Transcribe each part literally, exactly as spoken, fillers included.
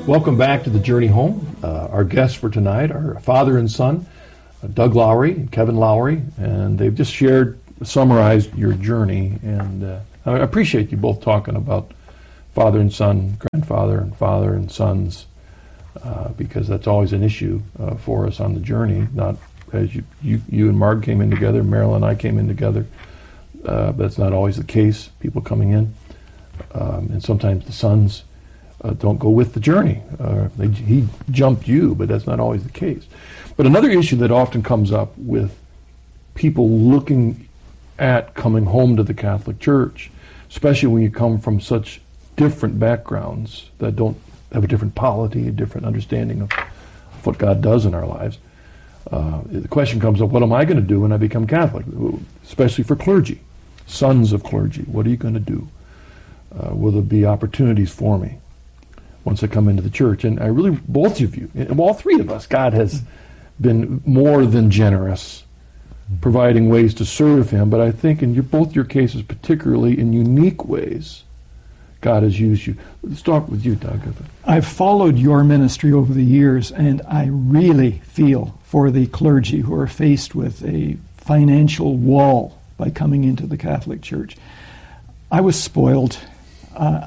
Welcome back to the Journey Home. Uh, our guests for tonight are father and son, uh, Doug Lowry and Kevin Lowry, and they've just shared, summarized your journey. And uh, I appreciate you both talking about father and son, grandfather and father and sons, uh, because that's always an issue uh, for us on the journey. Not as you, you, you and Marg came in together, Marilyn and I came in together. Uh, but that's not always the case. People coming in, um, and sometimes the sons Uh, don't go with the journey. Uh, they, he jumped you, but that's not always the case. But another issue that often comes up with people looking at coming home to the Catholic Church, especially when you come from such different backgrounds that don't have a different polity, a different understanding of what God does in our lives, uh, the question comes up, what am I going to do when I become Catholic? Especially for clergy, sons of clergy. What are you going to do? Uh, will there be opportunities for me once I come into the church? And I really, both of you, and all three of us, God has been more than generous, providing ways to serve Him. But I think in your, both your cases, particularly in unique ways, God has used you. Let's start with you, Doug. I've followed your ministry over the years, and I really feel for the clergy who are faced with a financial wall by coming into the Catholic Church. I was spoiled. Uh,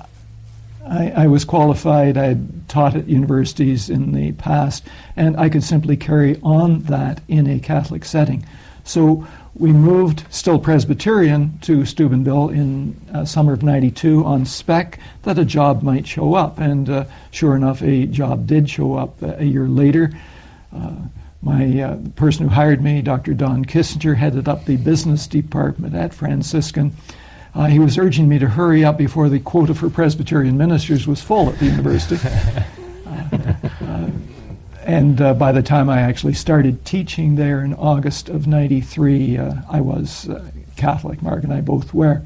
I, I was qualified. I had taught at universities in the past, and I could simply carry on that in a Catholic setting. So we moved, still Presbyterian, to Steubenville in uh, summer of ninety-two on spec that a job might show up. And uh, sure enough, a job did show up a year later. Uh, my uh, the person who hired me, Doctor Don Kissinger, headed up the business department at Franciscan. Uh, he was urging me to hurry up before the quota for Presbyterian ministers was full at the university. uh, uh, and uh, by the time I actually started teaching there in August of ninety-three, uh, I was uh, Catholic. Mark and I both were.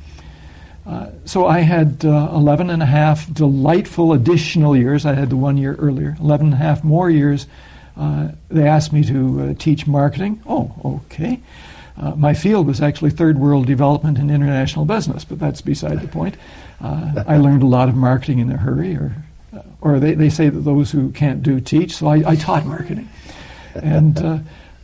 Uh, so I had uh, eleven and a half delightful additional years. I had the one year earlier, eleven and a half more years. Uh, they asked me to uh, teach marketing. Oh, okay. Uh, my field was actually third world development and international business, but that's beside the point. Uh, I learned a lot of marketing in a hurry, or or they, they say that those who can't do teach, so I, I taught marketing. And uh,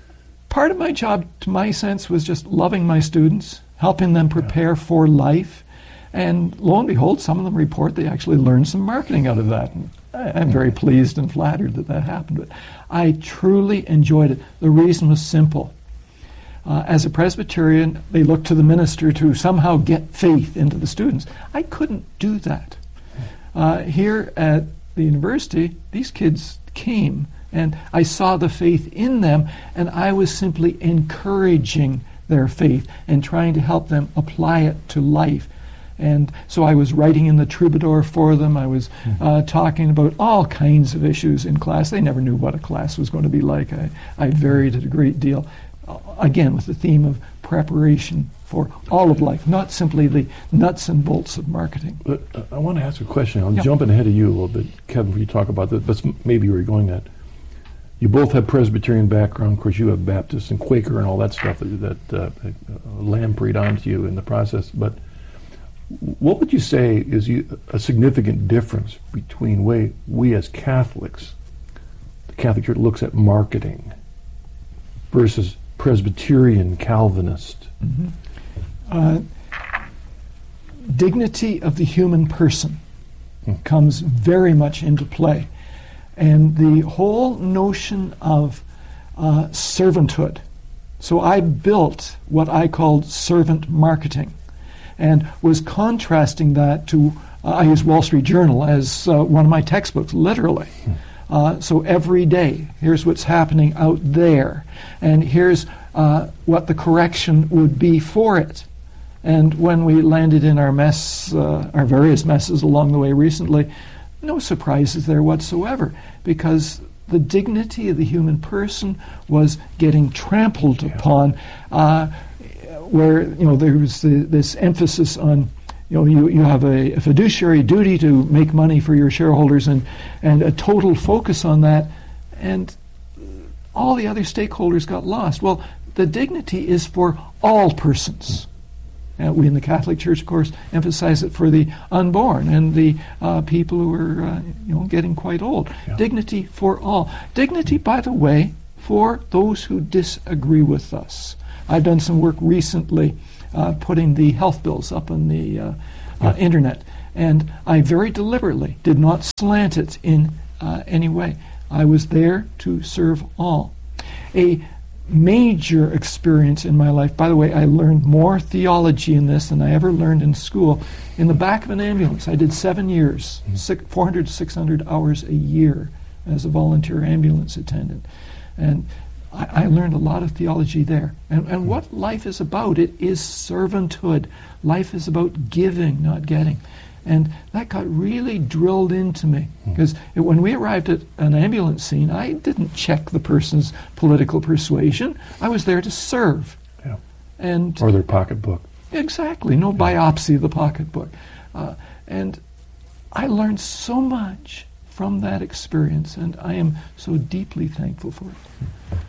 part of my job, to my sense, was just loving my students, helping them prepare for life, and lo and behold, some of them report they actually learned some marketing out of that. And I, I'm very pleased and flattered that that happened, but I truly enjoyed it. The reason was simple. Uh, as a Presbyterian, they looked to the minister to somehow get faith into the students. I couldn't do that. Uh, here at the university, these kids came, and I saw the faith in them, and I was simply encouraging their faith and trying to help them apply it to life. And so I was writing in the Troubadour for them. I was uh, talking about all kinds of issues in class. They never knew what a class was going to be like. I, I varied it a great deal. Again, with the theme of preparation for all of life, not simply the nuts and bolts of marketing. But uh, I want to ask a question. I'm yeah. jumping ahead of you a little bit, Kevin, when you talk about this, but maybe where you're going at. You both have Presbyterian background. Of course, you have Baptist and Quaker and all that stuff that, that uh, uh, lampreyed onto you in the process. But what would you say is you, a significant difference between way we as Catholics, the Catholic Church looks at marketing versus Presbyterian Calvinist? Mm-hmm. Uh, dignity of the human person hmm. comes very much into play. And the whole notion of uh, servanthood. So I built what I called servant marketing and was contrasting that to, uh, I use Wall Street Journal as uh, one of my textbooks, literally. Hmm. Uh, so every day, here's what's happening out there, and here's uh, what the correction would be for it. And when we landed in our mess, uh, our various messes along the way recently, no surprises there whatsoever, because the dignity of the human person was getting trampled yeah. upon, uh, where you know there was the, this emphasis on. You know, you, you have a, a fiduciary duty to make money for your shareholders and, and a total focus on that, and all the other stakeholders got lost. Well, the dignity is for all persons. Uh, we in the Catholic Church, of course, emphasize it for the unborn and the uh, people who are, uh, you know, getting quite old. Yeah. Dignity for all. Dignity, by the way, for those who disagree with us. I've done some work recently uh, putting the health bills up on the uh, uh, internet, and I very deliberately did not slant it in uh, any way. I was there to serve all. A major experience in my life, by the way, I learned more theology in this than I ever learned in school. In the back of an ambulance, I did seven years, six, four hundred to six hundred hours a year as a volunteer ambulance attendant. And I, I learned a lot of theology there. And, and what life is about, it is servanthood. Life is about giving, not getting. And that got really drilled into me. Because when we arrived at an ambulance scene, I didn't check the person's political persuasion. I was there to serve. Yeah. And Or their pocketbook. exactly, no biopsy of the pocketbook. Uh, and I learned so much from that experience, and I am so deeply thankful for it.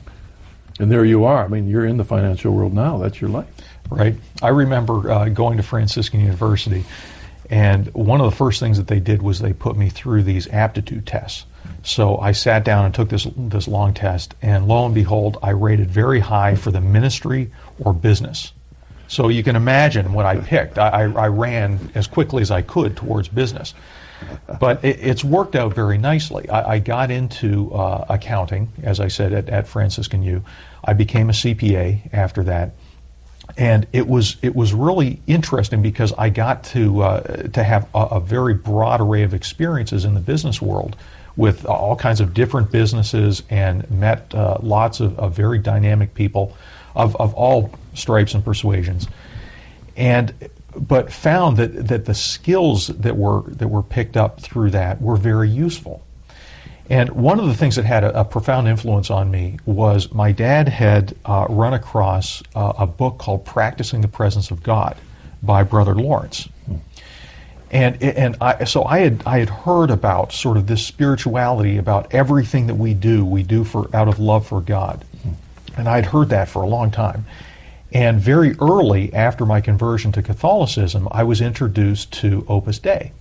And there you are. I mean, you're in the financial world now. That's your life. Right. I remember uh, going to Franciscan University, and one of the first things that they did was they put me through these aptitude tests. So I sat down and took this this long test, and lo and behold, I rated very high for the ministry or business. So you can imagine what I picked. I, I ran as quickly as I could towards business. But it, it's worked out very nicely. I, I got into uh, accounting, as I said, at, at Franciscan U. I became a C P A after that. And it was it was really interesting because I got to uh, to have a, a very broad array of experiences in the business world with all kinds of different businesses, and met uh, lots of, of very dynamic people of, of all stripes and persuasions, and but found that, that the skills that were that were picked up through that were very useful. And one of the things that had a, a profound influence on me was my dad had uh, run across uh, a book called Practicing the Presence of God by Brother Lawrence. And and I, so I had I had heard about sort of this spirituality, about everything that we do, we do for out of love for God. And I'd heard that for a long time. And very early after my conversion to Catholicism, I was introduced to Opus Dei.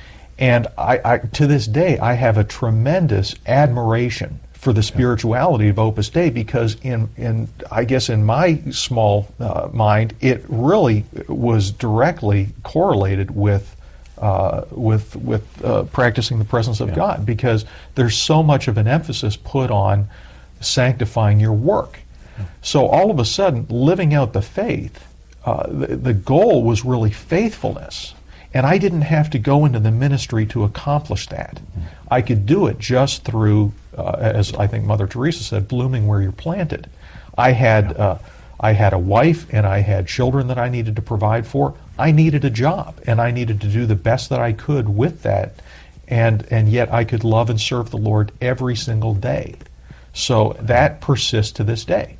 And I, I, to this day, I have a tremendous admiration for the spirituality of Opus Dei, because in, in I guess in my small uh, mind, it really was directly correlated with uh, with with uh, practicing the presence of Yeah. God, because there's so much of an emphasis put on sanctifying your work. So all of a sudden, living out the faith, uh, the, the goal was really faithfulness. And I didn't have to go into the ministry to accomplish that. I could do it just through, uh, as I think Mother Teresa said, blooming where you're planted. I had, uh, I had a wife, and I had children that I needed to provide for. I needed a job, and I needed to do the best that I could with that. And, and yet I could love and serve the Lord every single day. So that persists to this day.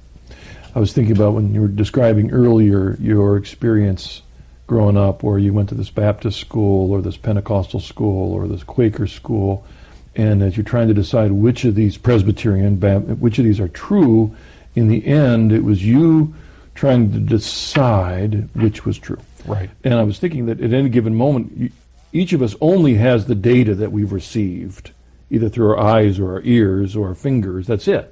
I was thinking about when you were describing earlier your experience growing up, where you went to this Baptist school or this Pentecostal school or this Quaker school, and as you're trying to decide which of these Presbyterian, which of these are true, in the end it was you trying to decide which was true. Right. And I was thinking that at any given moment, you, each of us only has the data that we've received, either through our eyes or our ears or our fingers. That's it.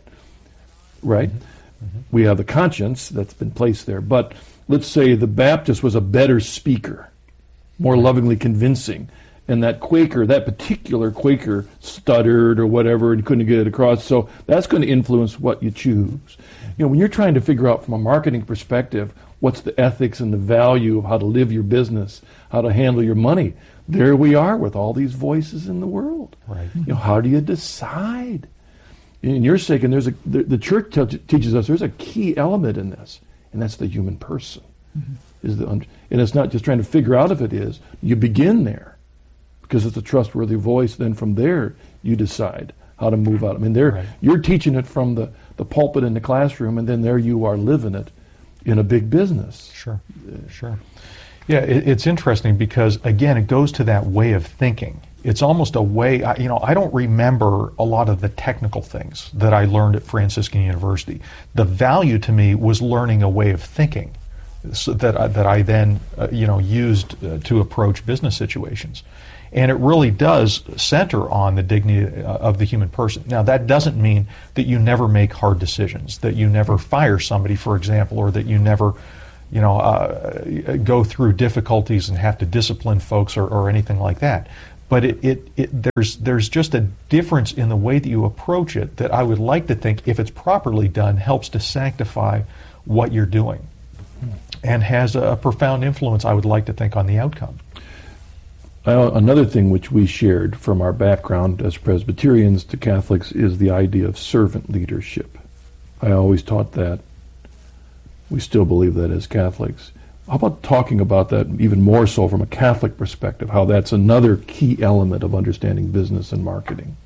Right? Mm-hmm. Mm-hmm. We have the conscience that's been placed there. But let's say the Baptist was a better speaker, more lovingly convincing, and that Quaker, that particular Quaker, stuttered or whatever and couldn't get it across. So that's going to influence what you choose. You know, when you're trying to figure out from a marketing perspective what's the ethics and the value of how to live your business, how to handle your money, there we are with all these voices in the world. Right. You know, how do you decide? And you're saying there's a the, the church te- teaches us there's a key element in this, and that's the human person. Mm-hmm. Is the and it's not just trying to figure out if it is. You begin there because it's a trustworthy voice. Then from there you decide how to move out. I mean, there Right. you're teaching it from the, the pulpit in the classroom, and then there you are living it in a big business. Sure, sure. Yeah, it, it's interesting because, again, it goes to that way of thinking. It's almost a way, I, you know, I don't remember a lot of the technical things that I learned at Franciscan University. The value to me was learning a way of thinking so that I, that I then uh, you know used uh, to approach business situations. And it really does center on the dignity of the human person. Now, that doesn't mean that you never make hard decisions, that you never fire somebody, for example, or that you never, you know, uh, go through difficulties and have to discipline folks or, or anything like that. But it, it, it, there's, there's just a difference in the way that you approach it that I would like to think, if it's properly done, helps to sanctify what you're doing and has a, a profound influence, I would like to think, on the outcome. Uh, another thing which we shared from our background as Presbyterians to Catholics is the idea of servant leadership. I always taught that. We still believe that as Catholics. How about talking about that even more so from a Catholic perspective, how that's another key element of understanding business and marketing?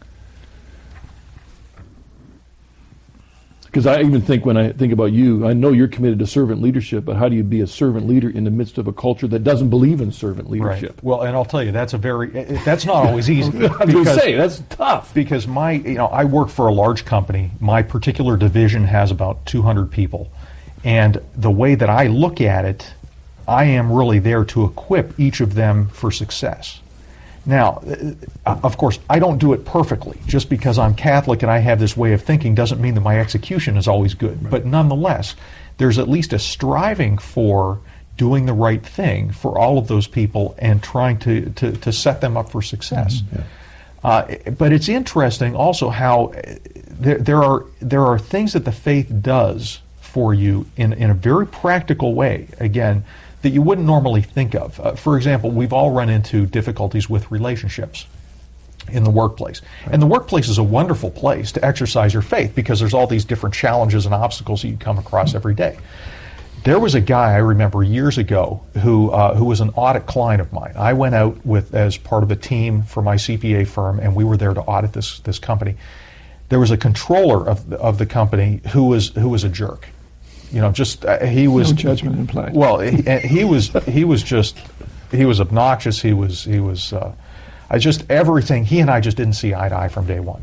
Because I even think when I think about you, I know you're committed to servant leadership, but how do you be a servant leader in the midst of a culture that doesn't believe in servant leadership? Right. Well, and I'll tell you, that's a very, that's not always easy. I was going to say, that's tough. Because my, you know, I work for a large company. My particular division has about two hundred people. And the way that I look at it, I am really there to equip each of them for success. Now, of course, I don't do it perfectly. Just because I'm Catholic and I have this way of thinking doesn't mean that my execution is always good. Right. But nonetheless, there's at least a striving for doing the right thing for all of those people and trying to, to, to set them up for success. Mm-hmm. Yeah. Uh, but it's interesting also how there, there are there are things that the faith does for you in, in a very practical way, again, that you wouldn't normally think of. Uh, for example, we've all run into difficulties with relationships in the workplace. And the workplace is a wonderful place to exercise your faith because there's all these different challenges and obstacles that you come across every day. There was a guy I remember years ago who uh, who was an audit client of mine. I went out with as part of a team for my C P A firm, and we were there to audit this this company. There was a controller of the, of the company who was who was a jerk. You know, just uh, he was no judgment in play. Well, he, he was he was just he was obnoxious. He was he was uh, I just everything. He and I just didn't see eye to eye from day one.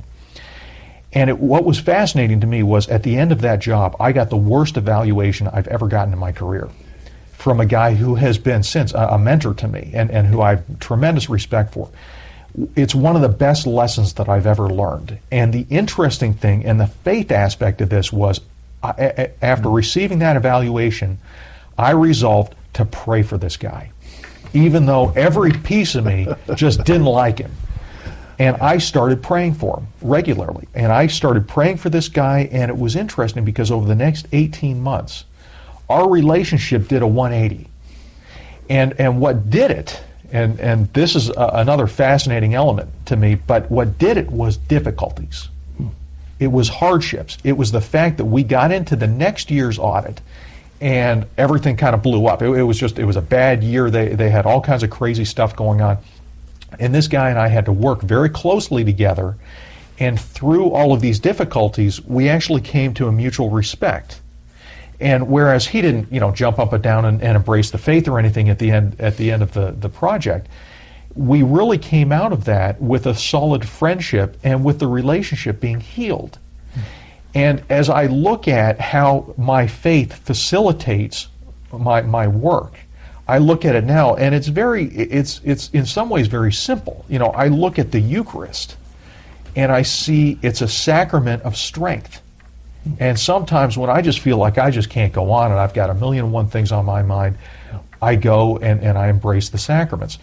And it, what was fascinating to me was at the end of that job, I got the worst evaluation I've ever gotten in my career from a guy who has been since a, a mentor to me and, and who I have tremendous respect for. It's one of the best lessons that I've ever learned. And the interesting thing and the faith aspect of this was, I, after receiving that evaluation, I resolved to pray for this guy, even though every piece of me just didn't like him. And I started praying for him regularly. And I started praying for this guy, and it was interesting because over the next eighteen months, our relationship did a one eighty. And and what did it, and, and this is a, another fascinating element to me, but what did it was difficulties. It was hardships. It was the fact that we got into the next year's audit and everything kind of blew up. It, it was just, it was a bad year. They, they had all kinds of crazy stuff going on. And this guy and I had to work very closely together. And through all of these difficulties, we actually came to a mutual respect. And whereas he didn't, you know, jump up and down and, and embrace the faith or anything at the end, at the end of the, the project, we really came out of that with a solid friendship and with the relationship being healed. And as I look at how my faith facilitates my my work, I look at it now, and it's very, it's it's in some ways very simple. You know, I look at the Eucharist, and I see it's a sacrament of strength. And sometimes when I just feel like I just can't go on and I've got a million and one things on my mind, I go and, and I embrace the sacraments.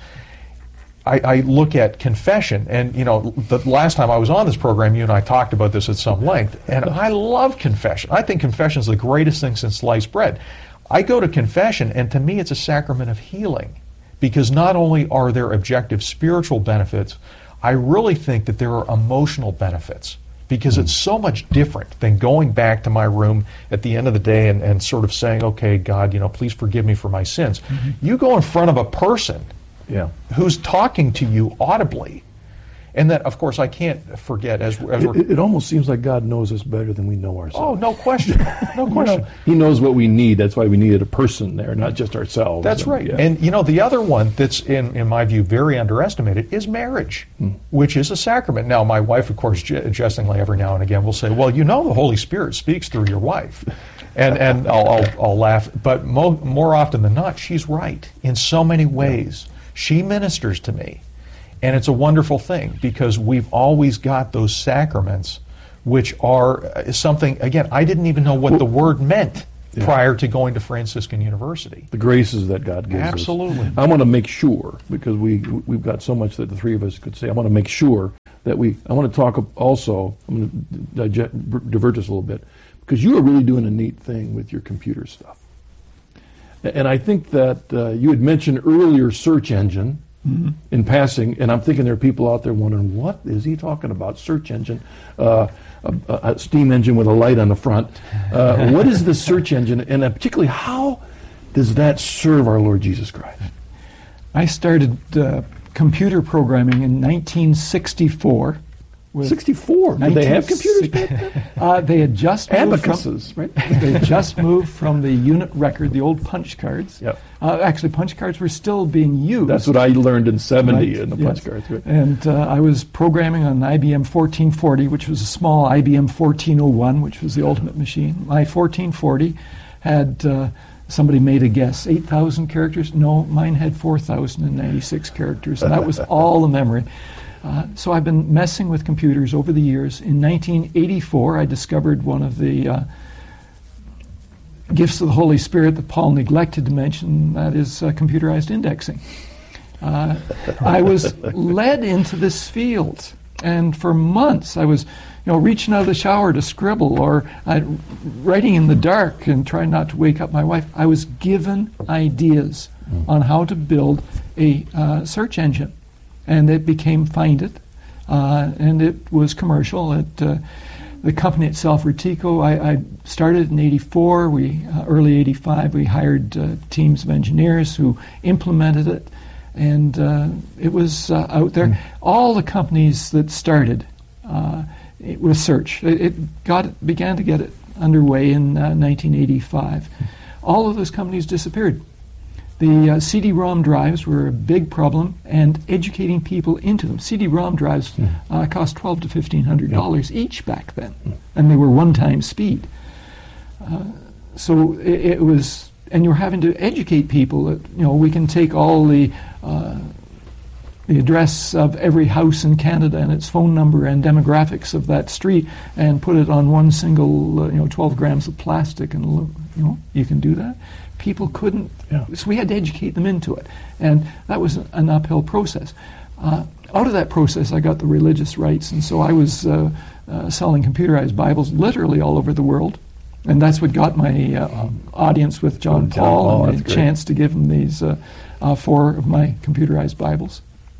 I, I look at confession, and you know, the last time I was on this program, you and I talked about this at some length, and I love confession. I think confession is the greatest thing since sliced bread. I go to confession, and to me it's a sacrament of healing, because not only are there objective spiritual benefits, I really think that there are emotional benefits, because it's so much different than going back to my room at the end of the day and, and sort of saying, okay, God, you know, please forgive me for my sins. Mm-hmm. You go in front of a person Yeah. who's talking to you audibly. And that, of course, I can't forget. As, as it, it, it almost seems like God knows us better than we know ourselves. Oh, no question. No question. You know, he knows what we need. That's why we needed a person there, not just ourselves. That's and, right. Yeah. And, you know, the other one that's, in, in my view, very underestimated is marriage, hmm. which is a sacrament. Now, my wife, of course, j- jestingly every now and again will say, well, you know the Holy Spirit speaks through your wife. and and I'll, I'll, I'll laugh. But mo- more often than not, she's right in so many ways. She ministers to me, and it's a wonderful thing because we've always got those sacraments, which are uh, something. Again, I didn't even know what the word meant yeah. prior to going to Franciscan University. The graces that God gives Absolutely. us. I want to make sure, because we we've got so much that the three of us could say. I want to make sure that we. I want to talk also. I'm going to digest, divert us a little bit. Because you are really doing a neat thing with your computer stuff. And I think that uh, you had mentioned earlier search engine mm-hmm. in passing, and I'm thinking there are people out there wondering, what is he talking about, search engine, uh, a, a steam engine with a light on the front. Uh, what is the search engine, and uh, particularly how does that serve our Lord Jesus Christ? I started uh, computer programming in nineteen sixty-four. sixty-four. Did they have computers back then? Uh, they had just moved Abacuses, from, right? They had just moved from the unit record, the old punch cards. Yep. Uh, actually, punch cards were still being used. That's what I learned in seventy right? in the yes. punch cards. Right? And uh, I was programming on an I B M fourteen forty, which was a small I B M fourteen oh one, which was the ultimate machine. My fourteen forty had, uh, somebody made a guess, eight thousand characters? No, mine had four thousand ninety-six characters, and that was all the memory. Uh, so I've been messing with computers over the years. In nineteen eighty-four, I discovered one of the uh, gifts of the Holy Spirit that Paul neglected to mention, that is uh, computerized indexing. Uh, I was led into this field, and for months I was, you know, reaching out of the shower to scribble, or uh, writing in the dark and trying not to wake up my wife. I was given ideas mm. on how to build a uh, search engine. And it became Find It, uh, and it was commercial. It, uh, the company itself, Retico, I, I started in eighty-four. We uh, early eighty-five, we hired uh, teams of engineers who implemented it, and uh, it was uh, out there. Mm. All the companies that started uh, it with search, it, it got began to get it underway in uh, nineteen eighty-five. Mm. All of those companies disappeared. The uh, C D ROM drives were a big problem, and educating people into them. C D ROM drives mm. uh, cost twelve to fifteen hundred dollars yep. each back then, mm. and they were one-time speed. Uh, so it, it was, and you're having to educate people that, you know, we can take all the uh, the address of every house in Canada and its phone number and demographics of that street and put it on one single, uh, you know, twelve grams of plastic, and you know, you can do that. People couldn't, yeah. so we had to educate them into it, and that was an uphill process. Uh, out of that process, I got the religious rights, and so I was uh, uh, selling computerized Bibles literally all over the world, and that's what got my uh, audience with John, John Paul, Paul and a great. chance to give him these uh, uh, four of my computerized Bibles.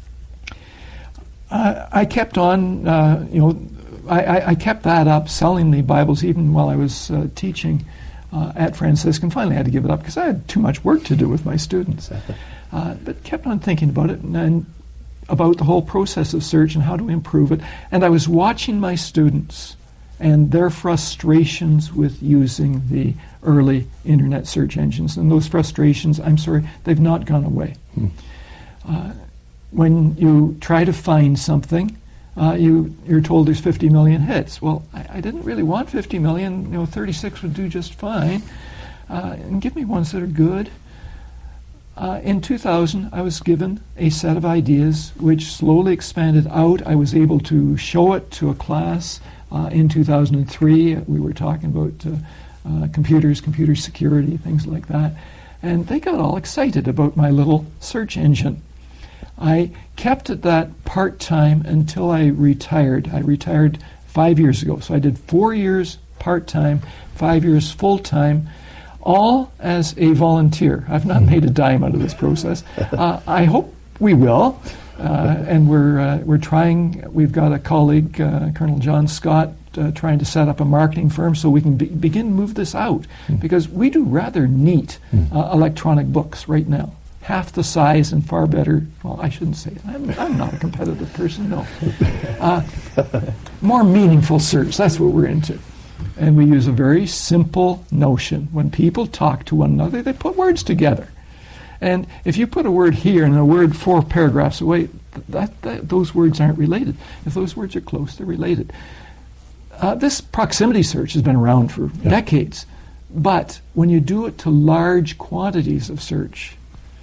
Uh, I kept on, uh, you know, I, I, I kept that up, selling the Bibles even while I was uh, teaching Uh, at Franciscan. Finally I had to give it up because I had too much work to do with my students. Uh, but kept on thinking about it and, and about the whole process of search and how to improve it. And I was watching my students and their frustrations with using the early internet search engines. And those frustrations, I'm sorry, they've not gone away. Hmm. Uh, when you try to find something, Uh, you, you're told there's fifty million hits. Well, I, I didn't really want fifty million. You know, thirty-six would do just fine. Uh, and give me ones that are good. Uh, in two thousand, I was given a set of ideas which slowly expanded out. I was able to show it to a class. Uh, in two thousand three, we were talking about uh, uh, computers, computer security, things like that. And they got all excited about my little search engine. I kept at that part-time until I retired. I retired five years ago. So I did four years part-time, five years full-time, all as a volunteer. I've not made a dime out of this process. Uh, I hope we will. Uh, and we're uh, we're trying, we've got a colleague, uh, Colonel John Scott, uh, trying to set up a marketing firm so we can be- begin to move this out. Mm. Because we do rather neat uh, electronic books right now. Half the size and far better. Well, I shouldn't say it. I'm, I'm not a competitive person, no. Uh, more meaningful search, that's what we're into. And we use a very simple notion. When people talk to one another, they put words together. And if you put a word here and a word four paragraphs away, that, that, those words aren't related. If those words are close, they're related. Uh, this proximity search has been around for yeah. decades. But when you do it to large quantities of search,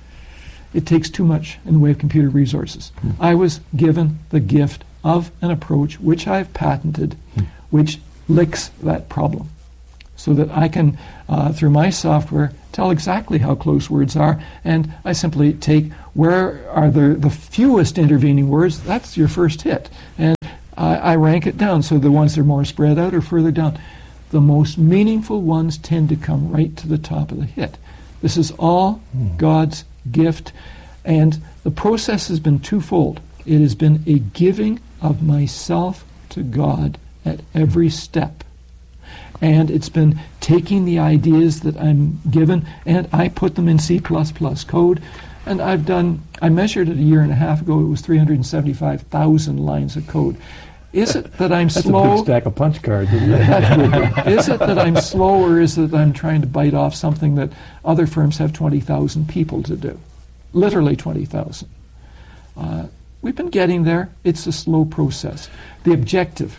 it takes too much in the way of computer resources. Mm. I was given the gift of an approach which I've patented, mm. which licks that problem, so that I can, uh, through my software, tell exactly how close words are, and I simply take where are the, the fewest intervening words, that's your first hit, and I, I rank it down, so the ones that are more spread out are further down. The most meaningful ones tend to come right to the top of the hit. This is all mm. God's gift, and the process has been twofold. It has been a giving of myself to God at every step. And it's been taking the ideas that I'm given, and I put them in C plus plus code. And I've done, I measured it a year and a half ago, it was three hundred seventy-five thousand lines of code. Is it that I'm That's slow? That's a big stack of punch cards, isn't it? Is it that I'm slow, or is it that I'm trying to bite off something that other firms have twenty thousand people to do? Literally twenty thousand. Uh, we've been getting there. It's a slow process. The objective,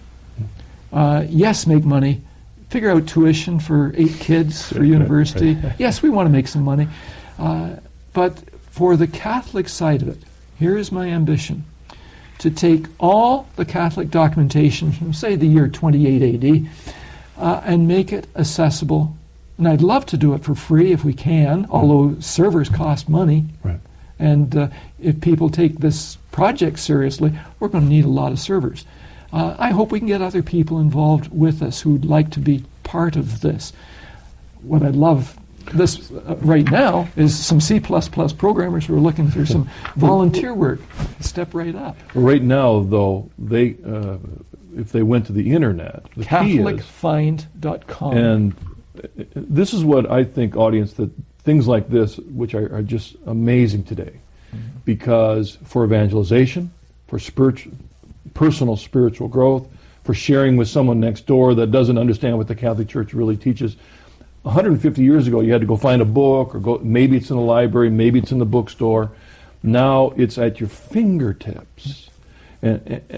uh, yes, make money. Figure out tuition for eight kids for university. Yes, we want to make some money. Uh, but for the Catholic side of it, here is my ambition. To take all the Catholic documentation from, say, the year twenty-eight A D uh, and make it accessible. And I'd love to do it for free if we can, although servers cost money. Right. And uh, if people take this project seriously, we're going to need a lot of servers. Uh, I hope we can get other people involved with us who'd like to be part of this. What I'd love this uh, right now is some C plus plus programmers who are looking for some volunteer work. Step right up. Right now, though, they uh, if they went to the internet, the Catholic Find dot com. And this is what I think, audience, that things like this, which are, are just amazing today, mm-hmm. because for evangelization, for spiritual, personal spiritual growth, for sharing with someone next door that doesn't understand what the Catholic Church really teaches. one hundred fifty years ago, you had to go find a book, or go. Maybe it's in the library, maybe it's in the bookstore. Now it's at your fingertips, and and,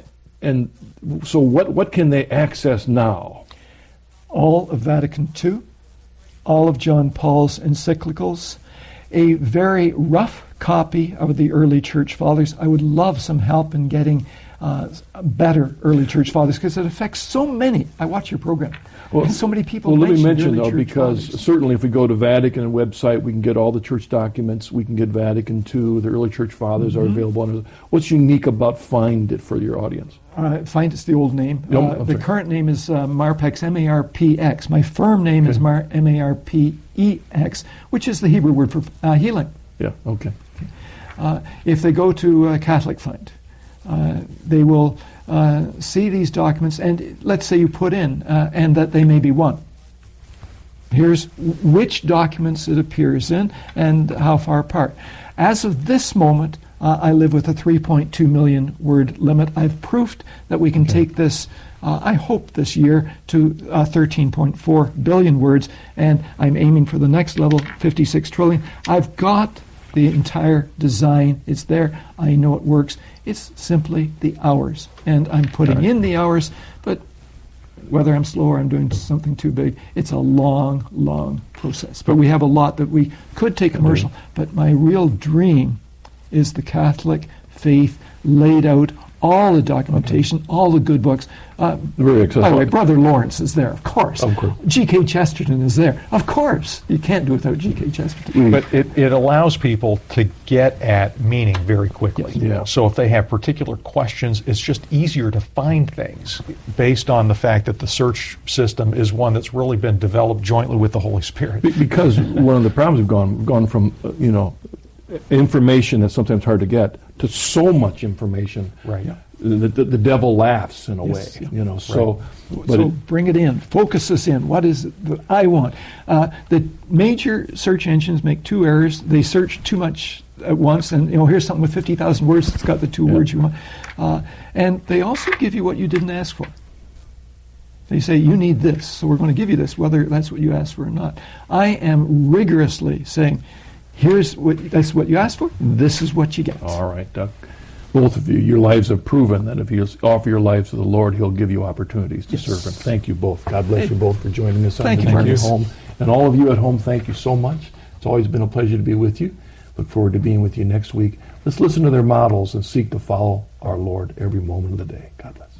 and so what? What can they access now? All of Vatican Two, all of John Paul's encyclicals, a very rough copy of the early Church Fathers. I would love some help in getting uh, better early Church Fathers, because it affects so many. I watch your program. Well, so many people. Well, let me mention mention though, Church because Fathers. Certainly, if we go to Vatican website, we can get all the church documents. We can get Vatican Two. The early Church Fathers mm-hmm. are available. What's unique about Find It for your audience? Uh, Find It's the old name. No, uh, the current name is uh, Marpex, M A R P X. My firm name okay. is Mar- M A R P E X, which is the Hebrew word for uh, healing. Yeah. Okay. Uh, if they go to uh, Catholic Find, uh, they will uh, see these documents, and let's say you put in, uh, and that they may be one. Here's which documents it appears in and how far apart. As of this moment, uh, I live with a three point two million word limit. I've proofed that we can okay. take this, uh, I hope this year, to uh, thirteen point four billion words, and I'm aiming for the next level, fifty-six trillion. I've got the entire design. It's there. I know it works. It's simply the hours, and I'm putting right. in the hours, but whether I'm slow or I'm doing something too big, it's a long, long process. But we have a lot that we could take commercial. But my real dream is the Catholic faith laid out, all the documentation, okay. all the good books. Uh, Very accessible. By the way, Brother Lawrence is there, of course. Of course. G K Chesterton is there, of course. You can't do without G K Chesterton. But it, it allows people to get at meaning very quickly. Yes. Yeah. So if they have particular questions, it's just easier to find things based on the fact that the search system is one that's really been developed jointly with the Holy Spirit. Be- because one of the problems we've gone we've gone from uh, you know information that's sometimes hard to get to so much information. Right. Yeah. The, the, the devil laughs in a Yes, way, yeah. you know. So, But but so it, bring it in. Focus us in. What is it that I want? Uh, the major search engines make two errors. They search too much at once, and you know, here's something with fifty thousand words. It's got the two Yeah. words you want, uh, and they also give you what you didn't ask for. They say you need this, so we're going to give you this, whether that's what you asked for or not. I am rigorously saying, here's what that's what you asked for. This is what you get. all right, Doug. Both of you, your lives have proven that if you offer your lives to the Lord, He'll give you opportunities to Yes. serve Him. Thank you both. God bless Hey. you both for joining us on Thank the you, journey Marcus. home. And all of you at home, thank you so much. It's always been a pleasure to be with you. Look forward to being with you next week. Let's listen to their models and seek to follow our Lord every moment of the day. God bless.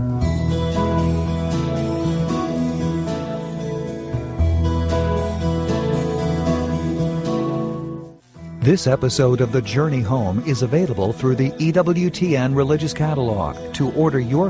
This episode of The Journey Home is available through the E W T N Religious Catalog. To order your